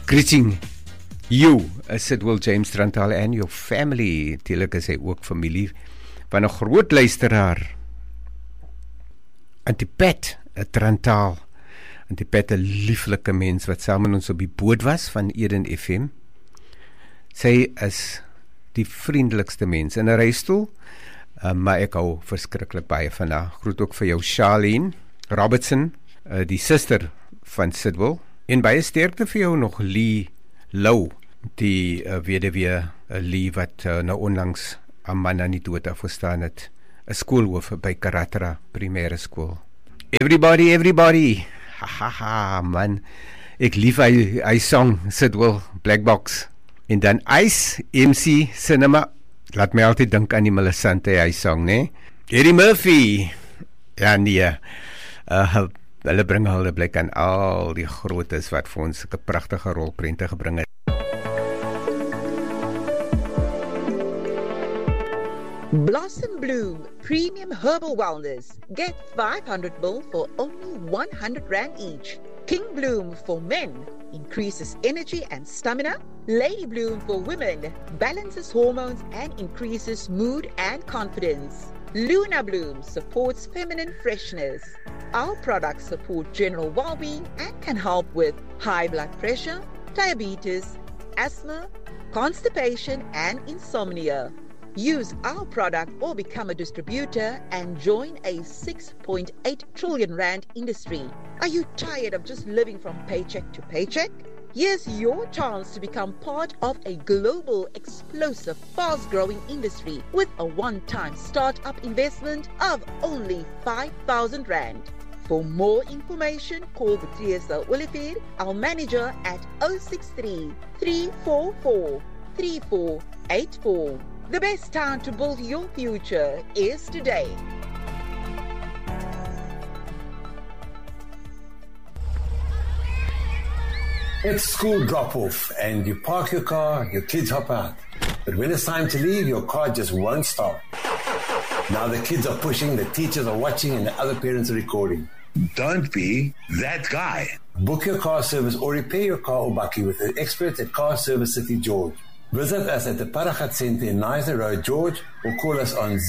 greeting you, Sidwell James Trantal and your family. Natuurlijk is hy ook familie van 'n groot luisteraar. Antipet, 'n Trantal. Antipet, 'n lieflike mens wat saam met ons op die boot was van Eden FM. Sy is die vriendelikste mens in 'n reistool, maar ek hou verskriklik baie van haar. Groet ook vir jou Charlene Robertson, die suster van Sidwell. En baie sterkte vir jou nog Lee Lou, die weduwee Lee wat nou onlangs aan man aan die dood afgestaan het. 'n Skoolhoof by Karatra Primêre Skool. Everybody. Ha, man. Ek lief hy song, Sidwell, Black Box. En dan Ice, MC Cinema. Laat my altyd dink aan die Millicente hy song, né? Eddie Murphy. Ja, nee. Hulle bring hulle blik aan al die grootes wat vir ons 'n pragtige rolprente gebring het. Blossom Bloom Premium Herbal Wellness. Get 500 ml for only R100 each. King Bloom for men increases energy and stamina. Lady Bloom for women balances hormones and increases mood and confidence. Luna Bloom supports feminine freshness. Our products support general well-being and can help with high blood pressure, diabetes, asthma, constipation, and insomnia. Use our product or become a distributor and join a 6.8 trillion rand industry. Are you tired of just living from paycheck to paycheck? Here's your chance to become part of a global, explosive, fast-growing industry with a one-time start-up investment of only 5,000 rand. For more information, call Beatrice Olivier, our manager at 063 344 3484. The best time to build your future is today. It's school drop-off and you park your car, your kids hop out. But when it's time to leave, your car just won't start. Now the kids are pushing, the teachers are watching, and the other parents are recording. Don't be that guy. Book your car service or repair your car or bakkie with the experts at Car Service City George. Visit us at the Paragat Centre in Nizer Road, George, or call us on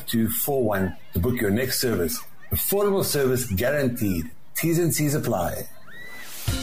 010-005-5241 to book your next service. Affordable service guaranteed. T's and C's apply.